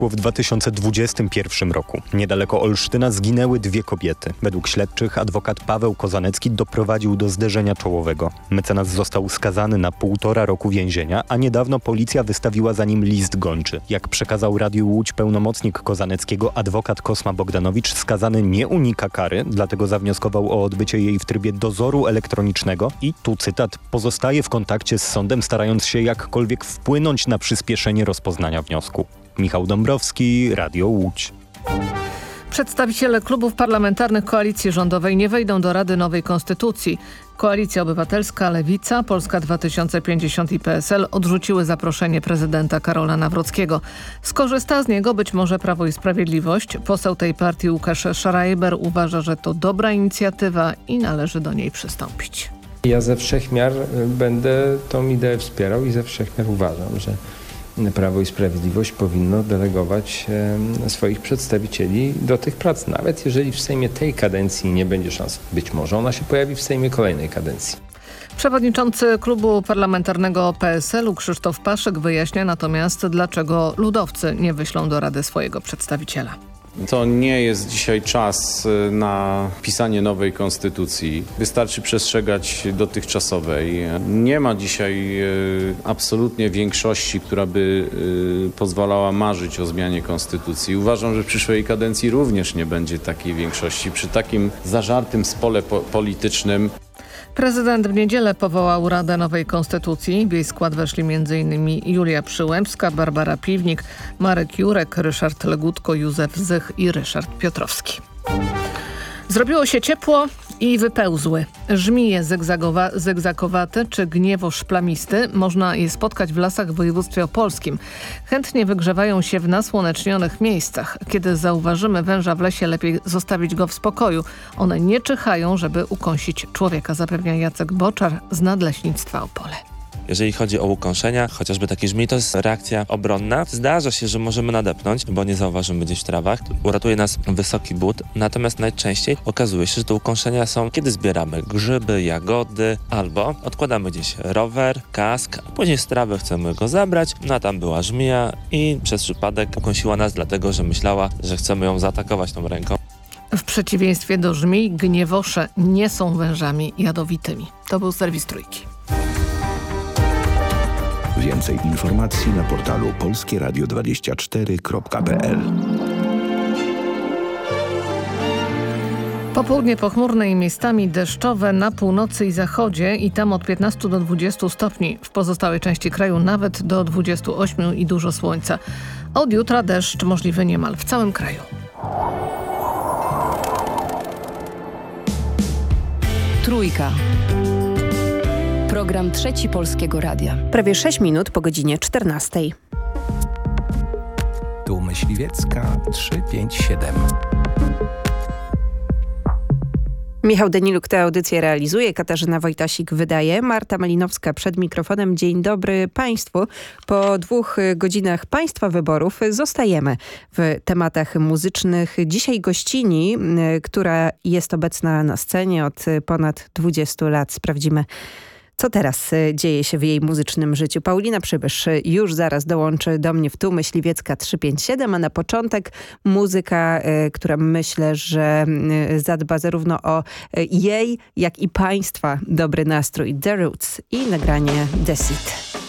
W 2021 roku niedaleko Olsztyna zginęły 2 kobiety. Według śledczych adwokat Paweł Kozanecki doprowadził do zderzenia czołowego. Mecenas został skazany na 1,5 roku więzienia, a niedawno policja wystawiła za nim list gończy. Jak przekazał Radiu Łódź pełnomocnik Kozaneckiego, adwokat Kosma Bogdanowicz, skazany nie unika kary, dlatego zawnioskował o odbycie jej w trybie dozoru elektronicznego i, tu cytat, pozostaje w kontakcie z sądem, starając się jakkolwiek wpłynąć na przyspieszenie rozpoznania wniosku. Michał Dąbrowski, Radio Łódź. Przedstawiciele klubów parlamentarnych koalicji rządowej nie wejdą do Rady nowej Konstytucji. Koalicja Obywatelska, Lewica, Polska 2050 i PSL odrzuciły zaproszenie prezydenta Karola Nawrockiego. Skorzysta z niego być może Prawo i Sprawiedliwość. Poseł tej partii Łukasz Schreiber uważa, że to dobra inicjatywa i należy do niej przystąpić. Ja ze wszech miar będę tą ideę wspierał i ze wszech miar uważam, że Prawo i Sprawiedliwość powinno delegować swoich przedstawicieli do tych prac, nawet jeżeli w Sejmie tej kadencji nie będzie szans. Być może ona się pojawi w Sejmie kolejnej kadencji. Przewodniczący klubu parlamentarnego PSL-u Krzysztof Paszyk wyjaśnia natomiast, dlaczego ludowcy nie wyślą do Rady swojego przedstawiciela. To nie jest dzisiaj czas na pisanie nowej konstytucji. Wystarczy przestrzegać dotychczasowej. Nie ma dzisiaj absolutnie większości, która by pozwalała marzyć o zmianie konstytucji. Uważam, że w przyszłej kadencji również nie będzie takiej większości. Przy takim zażartym spole politycznym. Prezydent w niedzielę powołał Radę Nowej Konstytucji. W jej skład weszli m.in. Julia Przyłębska, Barbara Piwnik, Marek Jurek, Ryszard Legutko, Józef Zych i Ryszard Piotrowski. Zrobiło się ciepło i wypełzły. Żmije zygzakowate czy gniewoż plamisty można je spotkać w lasach w województwie opolskim. Chętnie wygrzewają się w nasłonecznionych miejscach. Kiedy zauważymy węża w lesie, lepiej zostawić go w spokoju. One nie czyhają, żeby ukąsić człowieka, zapewnia Jacek Boczar z Nadleśnictwa Opole. Jeżeli chodzi o ukąszenia, chociażby taki żmij, to jest reakcja obronna. Zdarza się, że możemy nadepnąć, bo nie zauważymy gdzieś w trawach. Uratuje nas wysoki but, natomiast najczęściej okazuje się, że te ukąszenia są, kiedy zbieramy grzyby, jagody, albo odkładamy gdzieś rower, kask, a później z trawy chcemy go zabrać, no a tam była żmija i przez przypadek ukąsiła nas, dlatego że myślała, że chcemy ją zaatakować tą ręką. W przeciwieństwie do żmij, gniewosze nie są wężami jadowitymi. To był serwis Trójki. Więcej informacji na portalu polskieradio24.pl. Popołudnie pochmurne i miejscami deszczowe na północy i zachodzie i tam od 15 do 20 stopni. W pozostałej części kraju nawet do 28 i dużo słońca. Od jutra deszcz możliwy niemal w całym kraju. Trójka. Program Trzeci Polskiego Radia. Prawie 6 minut po godzinie 14. Tu Myśliwiecka 357. Michał Deniluk tę audycję realizuje, Katarzyna Wojtasik wydaje, Marta Malinowska przed mikrofonem. Dzień dobry Państwu. Po 2 godzinach Państwa wyborów zostajemy w tematach muzycznych. Dzisiaj gościni, która jest obecna na scenie od ponad 20 lat. Sprawdzimy, co teraz dzieje się w jej muzycznym życiu. Paulina Przybysz już zaraz dołączy do mnie w Tu Myśliwiecka 357, a na początek muzyka, która myślę, że zadba zarówno o jej, jak i Państwa dobry nastrój. The Roots i nagranie Deceit.